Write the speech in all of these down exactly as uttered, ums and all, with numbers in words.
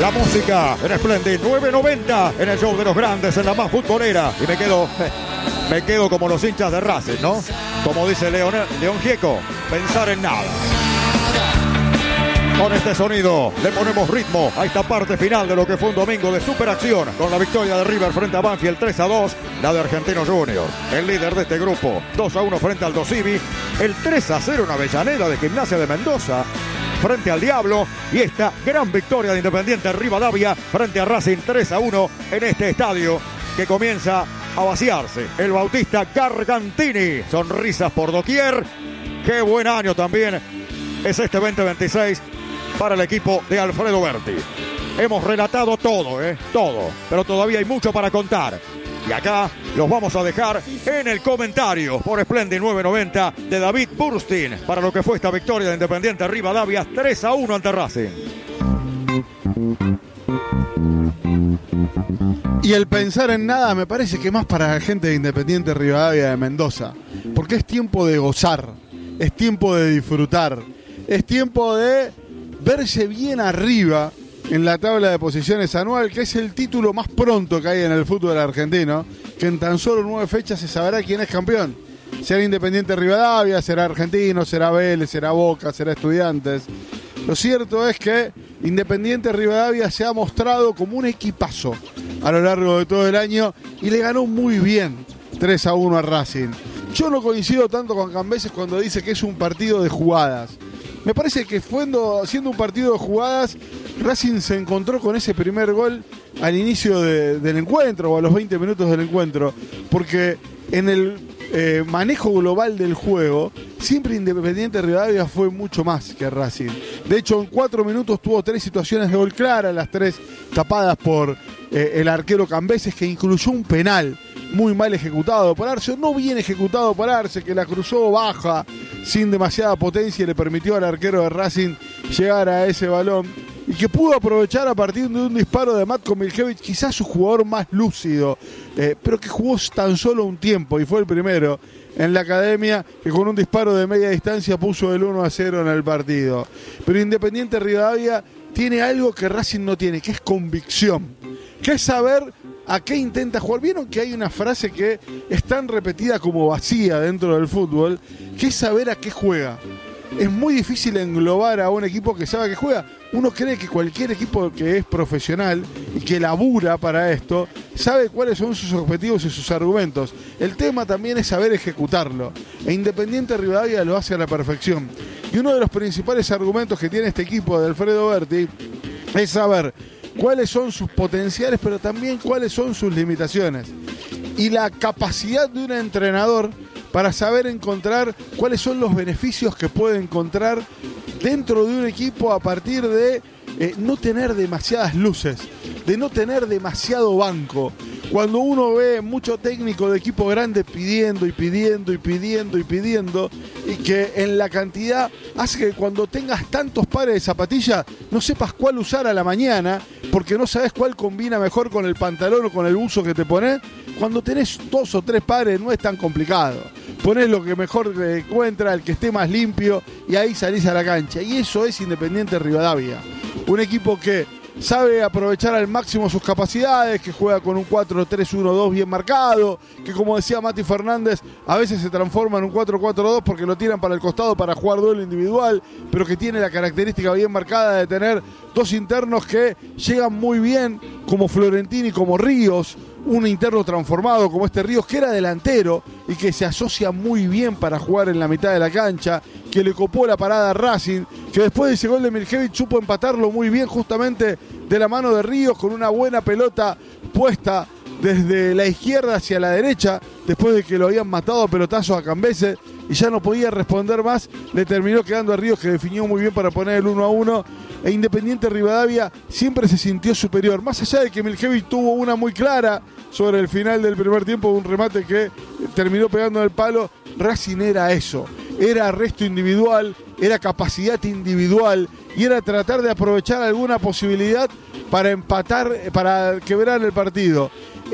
La música en Splendid nueve noventa en el show de los grandes, en la más futbolera. Y me quedo, me quedo como los hinchas de Racing, ¿no? Como dice León, León Gieco, pensar en nada. Con este sonido le ponemos ritmo a esta parte final de lo que fue un domingo de superacción, con la victoria de River frente a Banfield tres a dos, la de Argentinos Juniors, el líder de este grupo, dos a uno frente al Dosivi, el tres a cero en Avellaneda de Gimnasia de Mendoza frente al Diablo, y esta gran victoria de Independiente Rivadavia frente a Racing tres a uno en este estadio que comienza a vaciarse. El Bautista Gargantini, sonrisas por doquier. Qué buen año también es este veinte veintiséis para el equipo de Alfredo Berti. Hemos relatado todo, ¿eh? Todo, pero todavía hay mucho para contar. Y acá los vamos a dejar en el comentario por Splendid nueve noventa de David Burstin para lo que fue esta victoria de Independiente Rivadavia tres a uno ante Racing. Y el pensar en nada me parece que más para la gente de Independiente Rivadavia de Mendoza, porque es tiempo de gozar, es tiempo de disfrutar, es tiempo de verse bien arriba en la tabla de posiciones anual, que es el título más pronto que hay en el fútbol argentino, que en tan solo nueve fechas se sabrá quién es campeón. Será Independiente Rivadavia, será Argentino, será Vélez, será Boca, será Estudiantes. Lo cierto es que Independiente Rivadavia se ha mostrado como un equipazo a lo largo de todo el año y le ganó muy bien tres a uno a Racing. Yo no coincido tanto con Cambeses cuando dice que es un partido de jugadas. Me parece que siendo, siendo un partido de jugadas, Racing se encontró con ese primer gol al inicio de, del encuentro o a los veinte minutos del encuentro, porque en el eh, manejo global del juego, siempre Independiente Rivadavia fue mucho más que Racing. De hecho, en cuatro minutos tuvo tres situaciones de gol claras, las tres tapadas por eh, el arquero Cambeses, que incluyó un penal muy mal ejecutado por Arce, no bien ejecutado por Arce, que la cruzó baja, sin demasiada potencia, y le permitió al arquero de Racing llegar a ese balón, y que pudo aprovechar a partir de un disparo de Matko Miljevic, quizás su jugador más lúcido, eh, pero que jugó tan solo un tiempo, y fue el primero en la academia, que con un disparo de media distancia puso el uno a cero en el partido. Pero Independiente Rivadavia tiene algo que Racing no tiene, que es convicción, que es saber a qué intenta jugar. Vieron que hay una frase que es tan repetida como vacía dentro del fútbol, que es saber a qué juega. Es muy difícil englobar a un equipo que sabe a qué juega. Uno cree que cualquier equipo que es profesional y que labura para esto, sabe cuáles son sus objetivos y sus argumentos. El tema también es saber ejecutarlo. E Independiente Rivadavia lo hace a la perfección. Y uno de los principales argumentos que tiene este equipo de Alfredo Berti es saber cuáles son sus potenciales, pero también cuáles son sus limitaciones. Y la capacidad de un entrenador para saber encontrar cuáles son los beneficios que puede encontrar dentro de un equipo a partir de eh, no tener demasiadas luces, de no tener demasiado banco. Cuando uno ve mucho técnico de equipo grande pidiendo y pidiendo y pidiendo y pidiendo, y que en la cantidad hace que cuando tengas tantos pares de zapatillas no sepas cuál usar a la mañana, porque no sabes cuál combina mejor con el pantalón o con el buzo que te pones. Cuando tenés dos o tres pares no es tan complicado. Ponés lo que mejor te encuentra, el que esté más limpio, y ahí salís a la cancha. Y eso es Independiente Rivadavia. Un equipo que sabe aprovechar al máximo sus capacidades, que juega con un cuatro tres uno dos bien marcado, que, como decía Mati Fernández, a veces se transforma en un cuatro cuatro dos porque lo tiran para el costado para jugar duelo individual, pero que tiene la característica bien marcada de tener dos internos que llegan muy bien, como Florentini y como Ríos. Un interno transformado como este Ríos, que era delantero y que se asocia muy bien para jugar en la mitad de la cancha, que le copó la parada a Racing, que después de ese gol de Miljevic supo empatarlo muy bien justamente de la mano de Ríos, con una buena pelota puesta desde la izquierda hacia la derecha, después de que lo habían matado a pelotazos a Cambeses y ya no podía responder más, le terminó quedando a Ríos, que definió muy bien para poner el uno a uno. E Independiente Rivadavia siempre se sintió superior, más allá de que Miljevic tuvo una muy clara sobre el final del primer tiempo, un remate que terminó pegando en el palo. Racing era eso, era arresto individual, era capacidad individual, y era tratar de aprovechar alguna posibilidad para empatar, para quebrar el partido.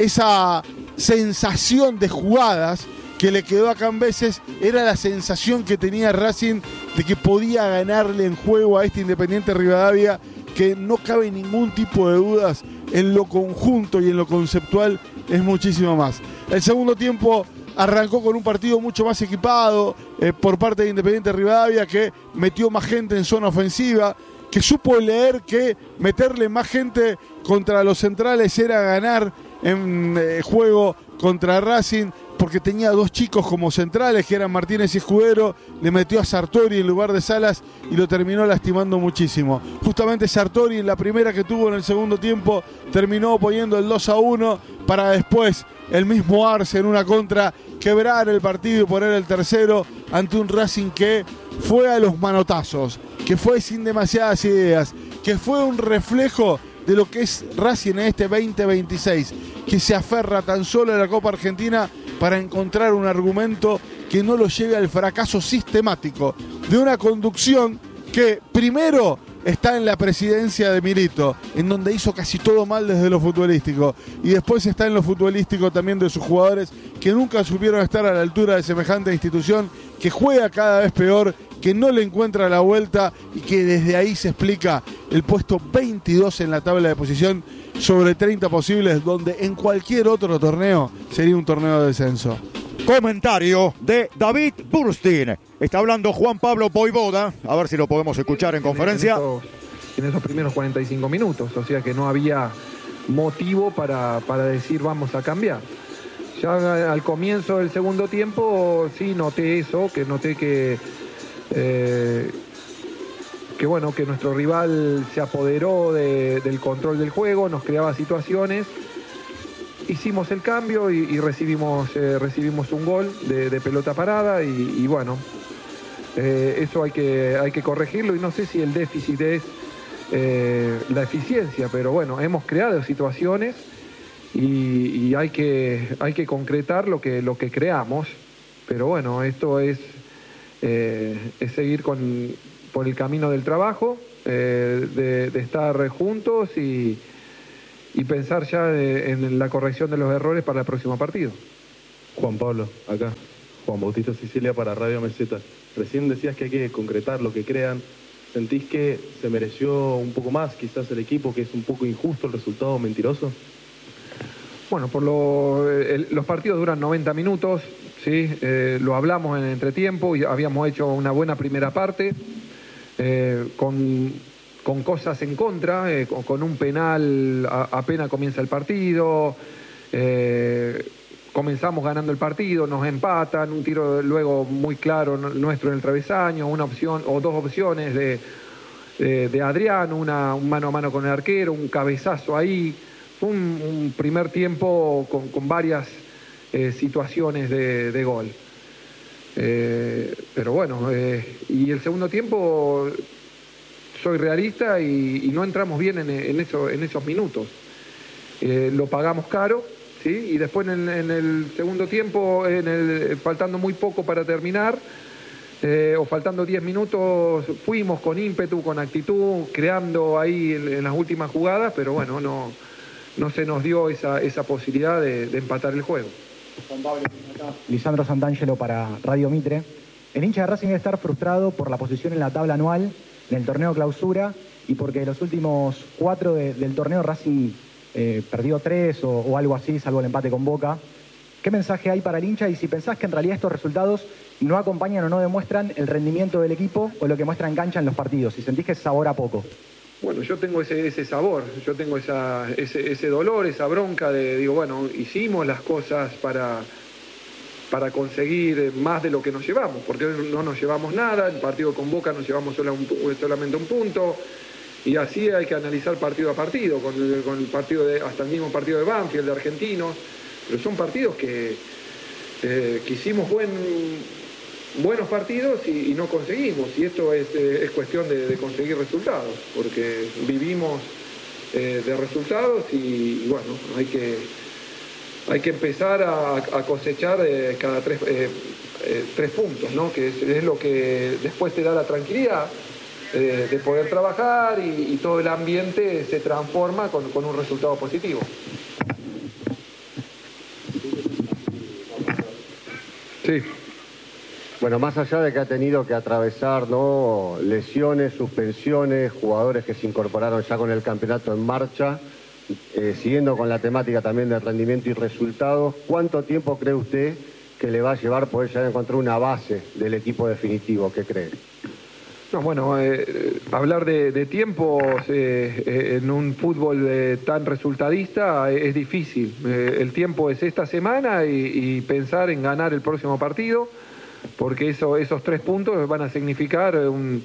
Esa sensación de jugadas que le quedó a Cambeses era la sensación que tenía Racing de que podía ganarle en juego a este Independiente Rivadavia, que no cabe ningún tipo de dudas, en lo conjunto y en lo conceptual es muchísimo más. El segundo tiempo arrancó con un partido mucho más equipado eh, por parte de Independiente Rivadavia, que metió más gente en zona ofensiva, que supo leer que meterle más gente contra los centrales era ganar en eh, juego contra Racing, porque tenía dos chicos como centrales, que eran Martínez y Escudero. Le metió a Sartori en lugar de Salas y lo terminó lastimando muchísimo. Justamente Sartori, en la primera que tuvo en el segundo tiempo, terminó poniendo el dos a uno para después el mismo Arce en una contra quebrar el partido y poner el tercero ante un Racing que fue a los manotazos, que fue sin demasiadas ideas, que fue un reflejo de lo que es Racing en este veinte veintiséis, que se aferra tan solo a la Copa Argentina para encontrar un argumento que no lo lleve al fracaso sistemático de una conducción que primero está en la presidencia de Milito, en donde hizo casi todo mal desde lo futbolístico, y después está en lo futbolístico también de sus jugadores, que nunca supieron estar a la altura de semejante institución, que juega cada vez peor, que no le encuentra la vuelta, y que desde ahí se explica el puesto veintidós en la tabla de posición sobre treinta posibles, donde en cualquier otro torneo sería un torneo de descenso. Comentario de David Burstein. Está hablando Juan Pablo Voivoda. A ver si lo podemos escuchar en conferencia. En esos, en esos primeros cuarenta y cinco minutos. O sea que no había motivo para, para decir vamos a cambiar. Ya al comienzo del segundo tiempo sí noté eso, que noté que... Eh, que bueno, que nuestro rival se apoderó de, del control del juego, nos creaba situaciones. Hicimos el cambio y, y recibimos, eh, recibimos un gol de, de pelota parada y, y bueno, eh, eso hay que, hay que corregirlo, y no sé si el déficit es eh, la eficiencia, pero bueno, hemos creado situaciones y, y hay, que, hay que concretar lo que, lo que creamos, pero bueno, esto es, eh, es seguir con, por el camino del trabajo, eh, de, de estar juntos y... y pensar ya de, en la corrección de los errores para el próximo partido. Juan Pablo, acá. Juan Bautista Sicilia para Radio Meseta. Recién decías que hay que concretar lo que crean. ¿Sentís que se mereció un poco más quizás el equipo, que es un poco injusto el resultado mentiroso? Bueno, por lo, el, los partidos duran noventa minutos, ¿sí? Eh, lo hablamos en el entretiempo y habíamos hecho una buena primera parte eh, con... con cosas en contra, eh, con, con un penal a, apenas comienza el partido, eh, comenzamos ganando el partido, nos empatan, un tiro luego muy claro nuestro en el travesaño, una opción o dos opciones de, de, de Adrián, una, un mano a mano con el arquero, un cabezazo ahí. Fue un, un primer tiempo con, con varias eh, situaciones de, de gol. Eh, pero bueno, eh, y el segundo tiempo... soy realista y, y no entramos bien en, en, eso, en esos minutos. Eh, lo pagamos caro, ¿sí? Y después en, en el segundo tiempo, en el, faltando muy poco para terminar, eh, o faltando diez minutos, fuimos con ímpetu, con actitud, creando ahí en, en las últimas jugadas, pero bueno, no, no se nos dio esa, esa posibilidad de, de empatar el juego. Juan Pablo, Lisandro Santangelo para Radio Mitre. El hincha de Racing debe estar frustrado por la posición en la tabla anual en el torneo clausura y porque los últimos cuatro de, del torneo Racing eh, perdió tres o, o algo así, salvo el empate con Boca. ¿Qué mensaje hay para el hincha? Y si pensás que en realidad estos resultados no acompañan o no demuestran el rendimiento del equipo o lo que muestra en cancha en los partidos, si sentís que se sabora poco. Bueno, yo tengo ese, ese sabor, yo tengo esa, ese, ese dolor, esa bronca de, digo, bueno, hicimos las cosas para... para conseguir más de lo que nos llevamos, porque no nos llevamos nada, el partido con Boca nos llevamos solo un, solamente un punto, y así hay que analizar partido a partido, con el, con el partido de, hasta el mismo partido de Banfield, de Argentinos, pero son partidos que, eh, que hicimos buen, buenos partidos y, y no conseguimos, y esto es, eh, es cuestión de, de conseguir resultados, porque vivimos eh, de resultados y, y bueno, hay que... Hay que empezar a, a cosechar eh, cada tres, eh, eh, tres puntos, ¿no? Que es, es lo que después te da la tranquilidad eh, de poder trabajar y, y todo el ambiente se transforma con, con un resultado positivo. Sí. Bueno. Bueno, más allá de que ha tenido que atravesar, ¿no?, lesiones, suspensiones, jugadores que se incorporaron ya con el campeonato en marcha, eh, siguiendo con la temática también del rendimiento y resultados, ¿cuánto tiempo cree usted que le va a llevar poder ya encontrar una base del equipo definitivo? ¿Qué cree? No, bueno, eh, hablar de, de tiempos eh, eh, en un fútbol eh, tan resultadista eh, es difícil. Eh, el tiempo es esta semana y, y pensar en ganar el próximo partido, porque eso, esos tres puntos van a significar un,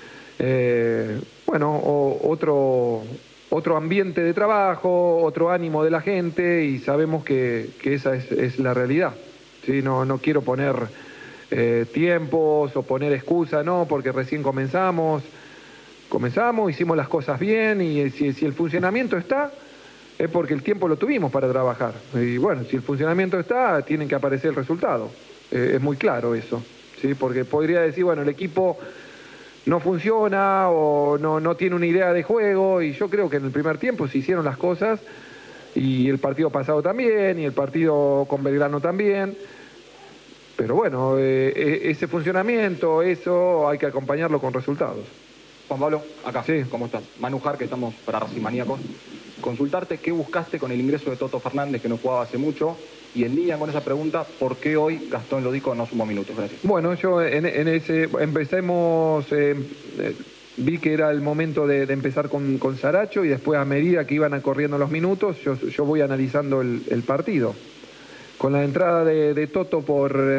eh, bueno, o, otro, otro ambiente de trabajo, otro ánimo de la gente, y sabemos que, que esa es, es la realidad. ¿Sí? No, no quiero poner eh, tiempos o poner excusas, no, porque recién comenzamos, comenzamos, hicimos las cosas bien, y si, si el funcionamiento está, es porque el tiempo lo tuvimos para trabajar. Y bueno, si el funcionamiento está, tienen que aparecer el resultado. Eh, es muy claro eso, ¿sí? Porque podría decir, bueno, el equipo no funciona o no, no tiene una idea de juego, y yo creo que en el primer tiempo se hicieron las cosas, y el partido pasado también, y el partido con Belgrano también. Pero bueno, eh, ese funcionamiento, eso hay que acompañarlo con resultados. Juan Pablo, acá, sí. ¿Cómo estás? Manu Jar, que estamos para Racing Maníacos. Consultarte qué buscaste con el ingreso de Toto Fernández, que no jugaba hace mucho, y en línea con esa pregunta, ¿por qué hoy Gastón Lodico no sumó minutos? Gracias. Bueno, yo en, en ese, empecemos, eh, eh, vi que era el momento de, de empezar con, con Saracho, y después a medida que iban corriendo los minutos, yo, yo voy analizando el, el partido. Con la entrada de, de Toto por, eh,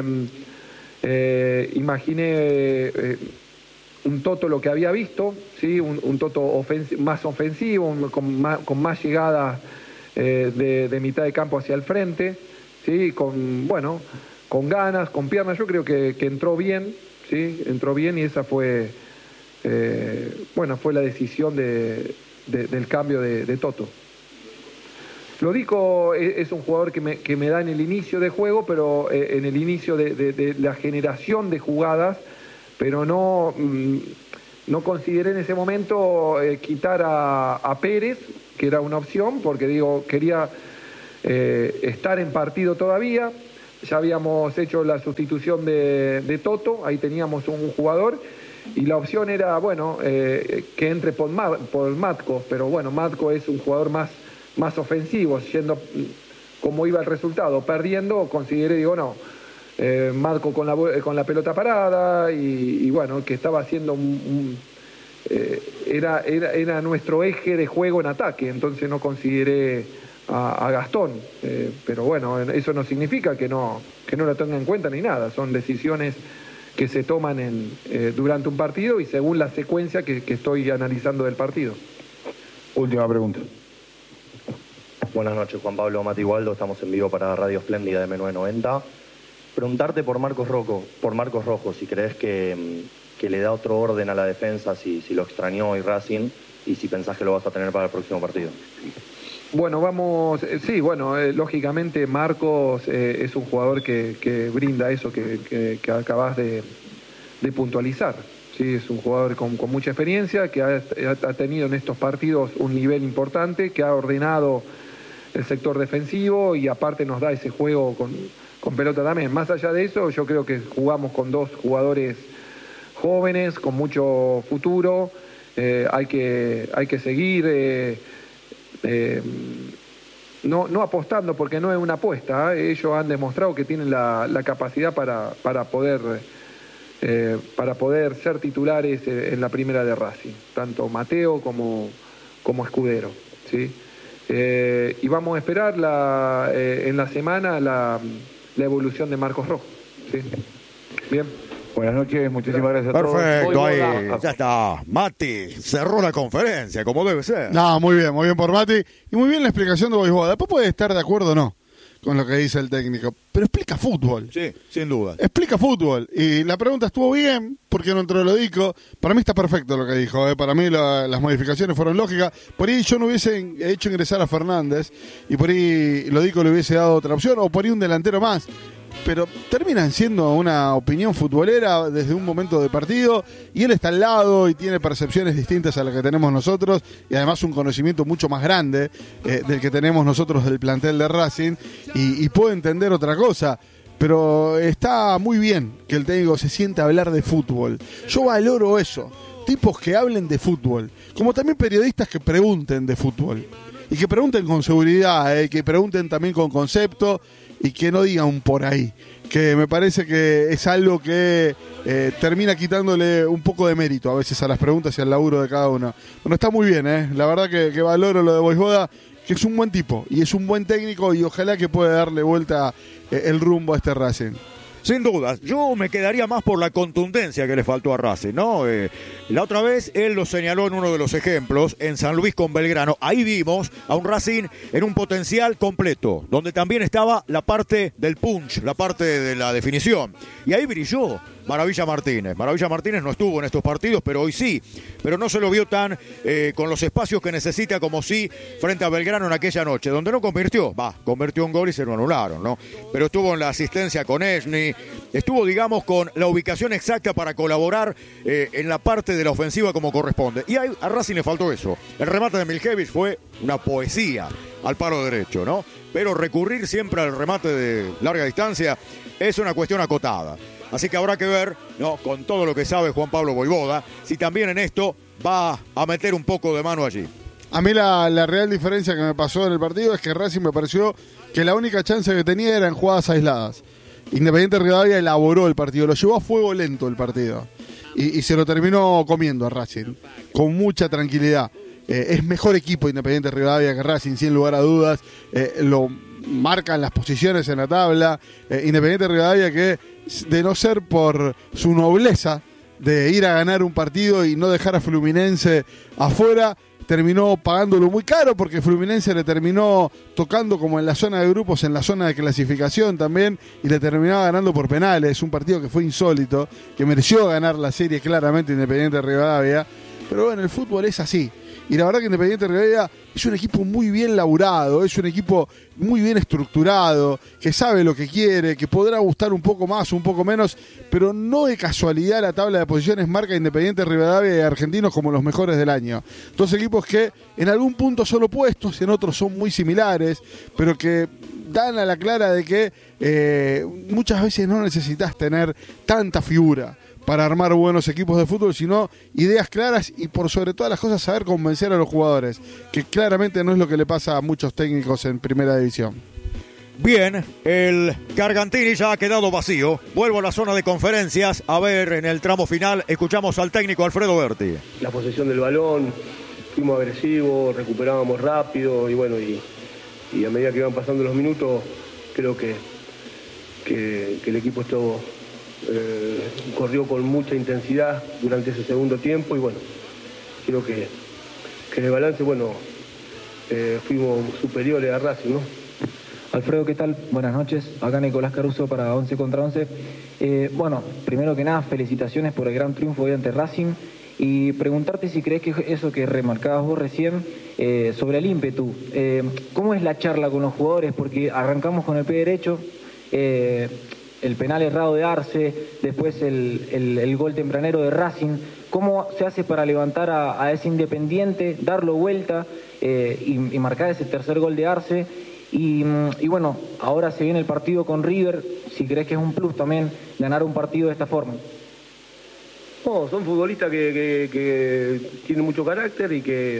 eh, imaginé eh, un Toto lo que había visto, ¿sí? un, un Toto ofensi- más ofensivo, un, con, más, con más llegadas eh, de, de mitad de campo hacia el frente, ¿sí? con, bueno, con ganas, con piernas. Yo creo que, que entró bien, ¿sí? entró bien, y esa fue, eh, bueno, fue la decisión de, de, del cambio de, de Toto. Lodico es un jugador que me, que me da en el inicio de juego, pero eh, en el inicio de, de, de la generación de jugadas, pero no, mm, no consideré en ese momento eh, quitar a, a Pérez, que era una opción, porque digo, quería eh, estar en partido todavía. Ya habíamos hecho la sustitución de, de Toto, ahí teníamos un jugador, y la opción era, bueno, eh, que entre por, Ma, por Matko, pero bueno, Matko es un jugador más más ofensivos, yendo como iba el resultado, perdiendo, consideré, digo, no, eh, Marco con la, con la pelota parada, y, y bueno, que estaba haciendo un, un eh, era, era, era nuestro eje de juego en ataque, entonces no consideré a, a Gastón, eh, pero bueno, eso no significa que no, que no lo tenga en cuenta ni nada, son decisiones que se toman en, eh, durante un partido y según la secuencia que, que estoy analizando del partido. Última pregunta. Buenas noches, Juan Pablo, Mati Waldo, estamos en vivo para Radio Espléndida de M nueve noventa. Preguntarte por Marcos Rojo, por Marcos Rojo, si crees que, que le da otro orden a la defensa, si, si lo extrañó hoy Racing, y si pensás que lo vas a tener para el próximo partido. Bueno, vamos, eh, sí, bueno, eh, lógicamente Marcos eh, es un jugador que, que brinda eso que, que, que acabas de, de puntualizar. Sí, es un jugador con, con mucha experiencia, que ha, ha tenido en estos partidos un nivel importante, que ha ordenado el sector defensivo, y aparte nos da ese juego con, con pelota también. Más allá de eso, yo creo que jugamos con dos jugadores jóvenes, con mucho futuro. Eh, hay que, hay que seguir eh, eh, no, no apostando, porque no es una apuesta, ¿eh? Ellos han demostrado que tienen la, la capacidad para, para poder eh, para poder ser titulares en la primera de Racing, tanto Mateo como, como Escudero, ¿sí? Eh, y vamos a esperar la, eh, en la semana la, la evolución de Marcos Rojo, ¿sí? Bien. Buenas noches, muchísimas gracias a todos. Perfecto, ahí ya está. Mati cerró la conferencia, como debe ser. No, muy bien, muy bien por Mati. Y muy bien la explicación de Boisboa. Después puede estar de acuerdo o no con lo que dice el técnico, pero explica fútbol. Sí, sin duda. Explica fútbol. Y la pregunta estuvo bien, porque no entró Lodico. Para mí está perfecto lo que dijo. ¿eh? Para mí la, las modificaciones fueron lógicas. Por ahí yo no hubiese hecho ingresar a Fernández, y por ahí Lodico le hubiese dado otra opción, o por ahí un delantero más. Pero terminan siendo una opinión futbolera desde un momento de partido, y él está al lado y tiene percepciones distintas a las que tenemos nosotros, y además un conocimiento mucho más grande eh, del que tenemos nosotros del plantel de Racing, y, y puede entender otra cosa. pero está muy bien que el técnico se siente a hablar de fútbol. Yo valoro eso, tipos que hablen de fútbol, como también periodistas que pregunten de fútbol. Y que pregunten con seguridad, eh, que pregunten también con concepto y que no digan por ahí. Que me parece que es algo que eh, termina quitándole un poco de mérito a veces a las preguntas y al laburo de cada uno. Bueno, está muy bien, eh. La verdad que, que valoro lo de Vojvoda, que es un buen tipo y es un buen técnico y ojalá que pueda darle vuelta eh, el rumbo a este Racing. Sin dudas, yo me quedaría más por la contundencia que le faltó a Racing, ¿no? Eh, la otra vez él lo señaló en uno de los ejemplos, en San Luis con Belgrano. Ahí vimos a un Racing en un potencial completo, donde también estaba la parte del punch, la parte de la definición. Y ahí brilló Maravilla Martínez. Maravilla Martínez no estuvo en estos partidos, pero hoy sí. Pero no se lo vio tan eh, con los espacios que necesita como sí frente a Belgrano en aquella noche, donde no convirtió. Va, convirtió un gol y se lo anularon, ¿no? Pero estuvo en la asistencia con Esni, estuvo, digamos, con la ubicación exacta para colaborar eh, en la parte de la ofensiva como corresponde. Y a, a Racing le faltó eso. El remate de Miljevic fue una poesía al palo derecho, ¿no? Pero recurrir siempre al remate de larga distancia es una cuestión acotada. Así que habrá que ver, ¿no?, con todo lo que sabe Juan Pablo Vojvoda, si también en esto va a meter un poco de mano allí. A mí la, la real diferencia que me pasó en el partido es que Racing me pareció que la única chance que tenía era en jugadas aisladas. Independiente Rivadavia elaboró el partido, lo llevó a fuego lento el partido y, y se lo terminó comiendo a Racing con mucha tranquilidad. Eh, es mejor equipo Independiente Rivadavia que Racing, sin lugar a dudas. Eh, lo marcan las posiciones en la tabla. Eh, Independiente Rivadavia que, de no ser por su nobleza de ir a ganar un partido y no dejar a Fluminense afuera, terminó pagándolo muy caro porque Fluminense le terminó tocando como en la zona de grupos, en la zona de clasificación también, y le terminaba ganando por penales. Un partido que fue insólito, que mereció ganar la serie claramente Independiente Rivadavia, pero bueno, el fútbol es así. Y la verdad que Independiente Rivadavia es un equipo muy bien laburado, es un equipo muy bien estructurado, que sabe lo que quiere, que podrá gustar un poco más, un poco menos, pero no de casualidad la tabla de posiciones marca Independiente Rivadavia y Argentinos como los mejores del año. Dos equipos que en algún punto son opuestos, en otros son muy similares, pero que dan a la clara de que eh, muchas veces no necesitas tener tanta figura para armar buenos equipos de fútbol, sino ideas claras y por sobre todas las cosas saber convencer a los jugadores, que claramente no es lo que le pasa a muchos técnicos en primera división. Bien, el Gargantini ya ha quedado vacío. Vuelvo a la zona de conferencias. A ver, en el tramo final escuchamos al técnico Alfredo Berti. La posesión del balón, fuimos agresivos, recuperábamos rápido y bueno, y, y a medida que iban pasando los minutos, creo que, que, que el equipo estuvo... Eh, corrió con mucha intensidad durante ese segundo tiempo y bueno, creo que, que en el balance, bueno, eh, fuimos superiores a Racing, ¿no? Alfredo, ¿qué tal? Buenas noches. Acá Nicolás Caruso para once contra once. Eh, bueno, primero que nada, felicitaciones por el gran triunfo hoy ante Racing y preguntarte si crees que eso que remarcabas vos recién eh, sobre el ímpetu, eh, ¿cómo es la charla con los jugadores? Porque arrancamos con el pie derecho, eh, el penal errado de Arce, después el, el, el gol tempranero de Racing. ¿Cómo se hace para levantar a, a ese Independiente, darlo vuelta eh, y, y marcar ese tercer gol de Arce? Y, y bueno, ahora se viene el partido con River, si crees que es un plus también ganar un partido de esta forma. No, son futbolistas que, que, que tienen mucho carácter y que,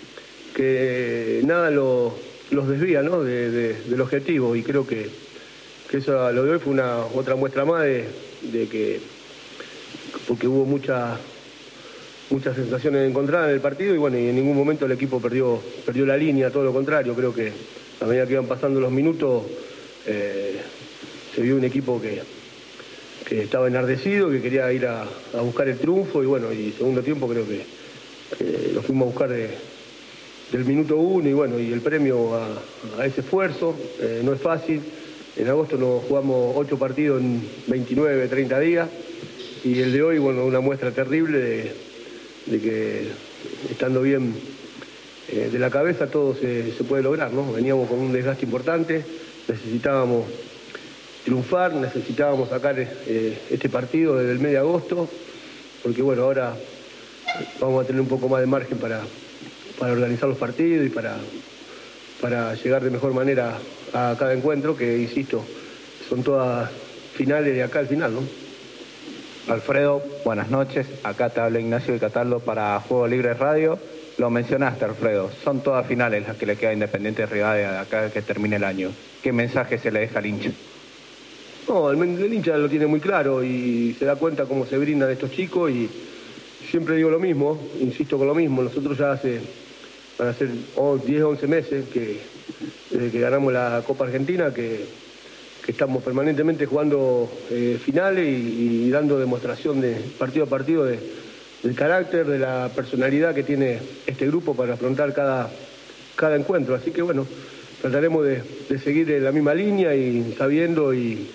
que nada lo, los desvía, ¿no?, de, de, del objetivo, y creo que que eso, lo de hoy fue una otra muestra más de, de que, porque hubo muchas muchas sensaciones encontradas en el partido y bueno, y en ningún momento el equipo perdió perdió la línea, todo lo contrario. Creo que a medida que iban pasando los minutos eh, se vio un equipo que, que estaba enardecido, que quería ir a, a buscar el triunfo y bueno, y segundo tiempo creo que, que lo fuimos a buscar de, del minuto uno y bueno, y el premio a, a ese esfuerzo. Eh, no es fácil. En agosto nos jugamos ocho partidos en veintinueve, treinta días y el de hoy, bueno, una muestra terrible de, de que estando bien eh, de la cabeza todo se, se puede lograr, ¿no? Veníamos con un desgaste importante, necesitábamos triunfar, necesitábamos sacar eh, este partido desde el mes de agosto, porque bueno, ahora vamos a tener un poco más de margen para, para organizar los partidos y para, para llegar de mejor manera a cada encuentro, que insisto, son todas finales de acá al final, ¿no? Alfredo, buenas noches. Acá te habla Ignacio de Cataldo para Juego Libre Radio. Lo mencionaste, Alfredo. Son todas finales las que le queda a Independiente Rivadavia de acá que termine el año. ¿Qué mensaje se le deja al hincha? No, el, el hincha lo tiene muy claro y se da cuenta cómo se brindan estos chicos y siempre digo lo mismo, insisto con lo mismo. Nosotros ya hace, van a ser diez, once meses que, desde que ganamos la Copa Argentina, que, que estamos permanentemente jugando eh, finales y, y dando demostración de partido a partido de, del carácter, de la personalidad que tiene este grupo para afrontar cada, cada encuentro. Así que bueno, trataremos de, de seguir en la misma línea y sabiendo y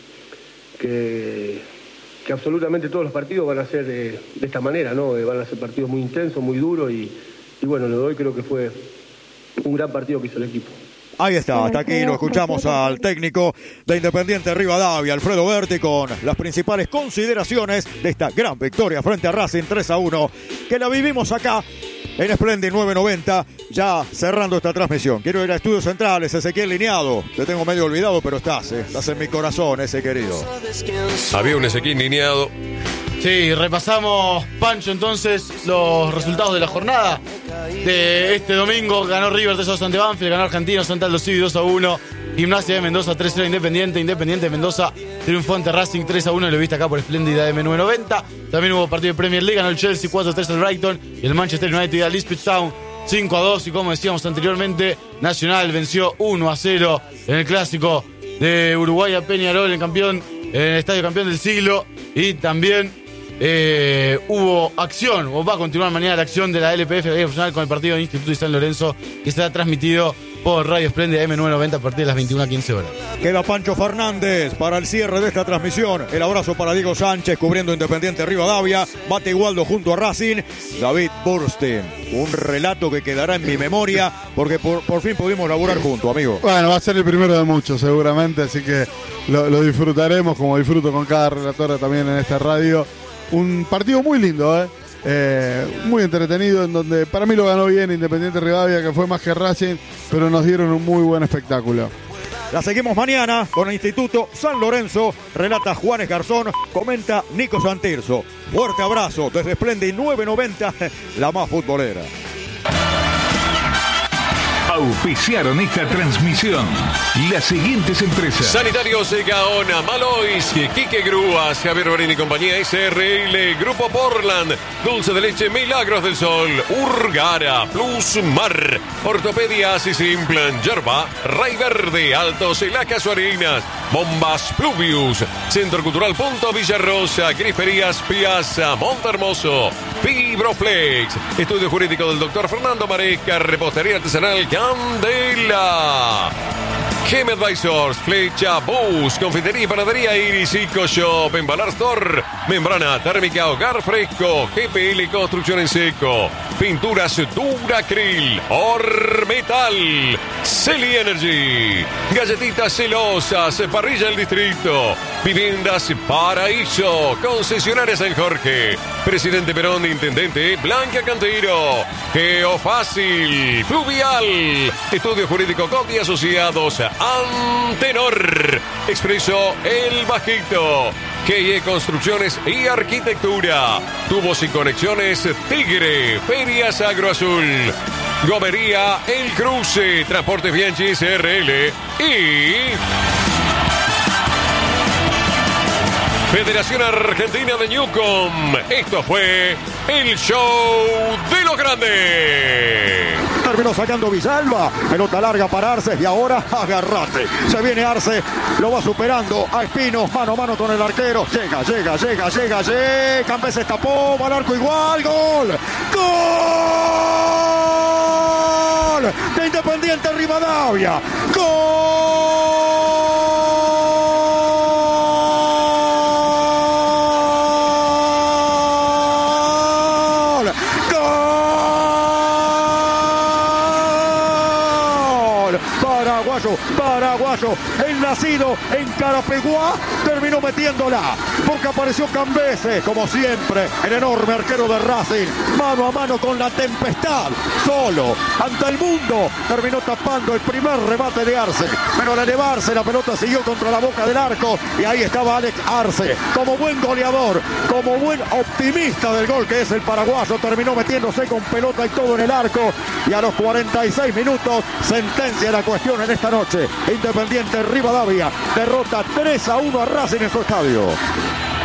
que, que absolutamente todos los partidos van a ser de, de esta manera, ¿no? Van a ser partidos muy intensos, muy duros y, y bueno, lo de hoy creo que fue un gran partido que hizo el equipo. Ahí está, hasta aquí lo escuchamos al técnico de Independiente Rivadavia, Alfredo Berti, con las principales consideraciones de esta gran victoria frente a Racing tres a uno, que la vivimos acá en Splendid nueve noventa, ya cerrando esta transmisión. Quiero ir a Estudios Centrales, Ezequiel Lineado. Te tengo medio olvidado, pero estás, ¿eh? Estás en mi corazón, ese querido. Había un Ezequiel Lineado. Sí, repasamos, Pancho, entonces los resultados de la jornada de este domingo. Ganó River tres a dos ante Banfield, ganó Argentino ante Aldo Civi dos a uno, Gimnasia de Mendoza tres a cero Independiente, Independiente de Mendoza triunfó ante Racing tres a uno, lo viste acá por Espléndida M nueve noventa. También hubo partido de Premier League, ganó el Chelsea cuatro a tres al Brighton y el Manchester United al Ipswich Town cinco a dos, y como decíamos anteriormente, Nacional venció uno a cero en el clásico de Uruguay a Peñarol, el campeón, en el estadio campeón del siglo. Y también Eh, hubo acción, o va a continuar mañana la acción de la L P F Nacional con el partido de Instituto y San Lorenzo, que será transmitido por Radio Espléndida M nueve noventa a partir de las veintiuna a quince horas. Queda Pancho Fernández para el cierre de esta transmisión. El abrazo para Diego Sánchez cubriendo Independiente Rivadavia. Bate Igualdo junto a Racing. David Burstein, un relato que quedará en mi memoria porque por, por fin pudimos laburar juntos, amigo. Bueno, va a ser el primero de muchos seguramente, así que lo, lo disfrutaremos como disfruto con cada relatora también en esta radio. Un partido muy lindo, ¿eh? Eh, muy entretenido, en donde para mí lo ganó bien Independiente Rivadavia, que fue más que Racing, pero nos dieron un muy buen espectáculo. La seguimos mañana con el Instituto San Lorenzo. Relata Juanes Garzón, comenta Nico Santirso. Fuerte abrazo desde Splendid nueve noventa, la más futbolera. Auspiciaron esta transmisión las siguientes empresas: Sanitarios Gaona, Malois, Quique Grúas, Javier Barín y compañía, S R L, Grupo Portland, Dulce de Leche Milagros del Sol, Urgara, Plus Mar, Ortopedia Asis Implant, Yerba, Ray Verde, Altos y Lacas Harinas, Bombas Pluvius, Centro Cultural Punto Villarrosa, Griferías Piazza, Montehermoso, Fibroflex, Estudio Jurídico del doctor Fernando Maresca, Repostería Artesanal Candela, Gem Advisors, Flecha, Bus, Confitería y Panadería Iris, Ico Shop, Embalar Store, Membrana Térmica Hogar Fresco, G P L Construcción en Seco, Pinturas Duracril, Ormetal, Celi Energy, Galletitas Celosas, Parrilla del Distrito, Viviendas Paraíso, Concesionaria San Jorge, Presidente Perón, Intendente Blanca Cantero, Geofácil, Fluvial, Estudio Jurídico Coti Asociados, Antenor, Expreso El Bajito, G I E Construcciones y Arquitectura, Tubos y Conexiones Tigre, Ferias Agroazul, Gomería El Cruce, Transportes Bianchi S R L y Federación Argentina de Newcom. Esto fue el show de los grandes. Terminó sacando Villalba, pelota larga para Arce y ahora agarrate. Se viene Arce, lo va superando a Espino, mano a mano con el arquero. Llega, llega, llega, llega, llega. Campes se tapó, va al arco igual. Gol, gol de Independiente Rivadavia. Gol. paraguayo, paraguayo, el nacido en Carapeguá, terminó metiéndola, porque apareció Cambese, como siempre, el enorme arquero de Racing, mano a mano con la tempestad, solo, ante el mundo, terminó tapando el primer remate de Arce, pero al elevarse la pelota siguió contra la boca del arco, y ahí estaba Alex Arce, como buen goleador, como buen optimista del gol que es el paraguayo, terminó metiéndose con pelota y todo en el arco, y a los cuarenta y seis minutos sentencia la cuestión en esta noche. Independiente Rivadavia derrota tres a uno a Racing en su estadio.